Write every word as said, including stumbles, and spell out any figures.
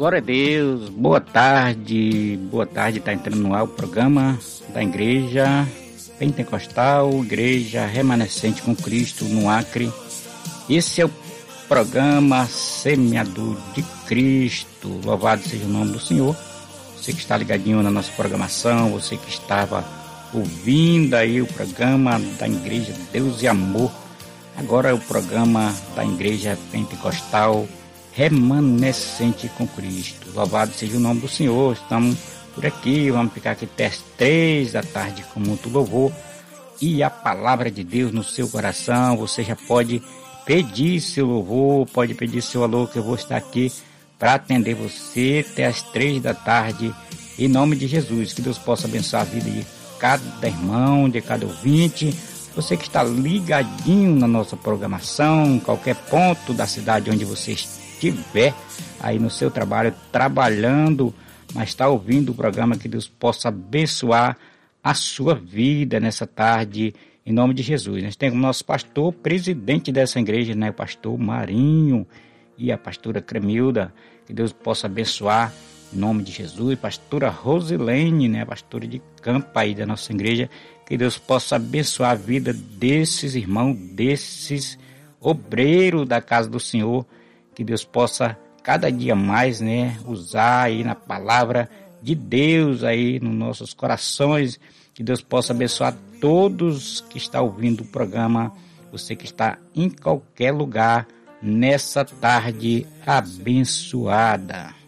Glória a Deus, boa tarde, boa tarde, está entrando no ar o programa da Igreja Pentecostal, Igreja Remanescente com Cristo no Acre. Esse é o programa Semeador de Cristo, louvado seja o nome do Senhor. Você que está ligadinho na nossa programação, você que estava ouvindo aí o programa da Igreja Deus e Amor, agora é o programa da Igreja Pentecostal Remanescente com Cristo. Louvado seja o nome do Senhor. Estamos por aqui, vamos ficar aqui até as três da tarde com muito louvor e a palavra de Deus no seu coração. Você já pode pedir seu louvor, pode pedir seu alô, que eu vou estar aqui para atender você até as três da tarde, em nome de Jesus. Que Deus possa abençoar a vida de cada irmão, de cada ouvinte. Você que está ligadinho na nossa programação, em qualquer ponto da cidade onde você estiver, aí no seu trabalho, trabalhando, mas está ouvindo o programa, que Deus possa abençoar a sua vida nessa tarde, em nome de Jesus. Nós temos o nosso pastor, presidente dessa igreja, né, o pastor Marinho, e a pastora Cremilda, que Deus possa abençoar, em nome de Jesus. Pastora Rosilene, né, pastora de campo aí da nossa igreja, que Deus possa abençoar a vida desses irmãos, desses obreiros da casa do Senhor, que Deus possa cada dia mais, né, usar aí na palavra de Deus aí nos nossos corações, que Deus possa abençoar todos que estão ouvindo o programa, você que está em qualquer lugar nessa tarde abençoada.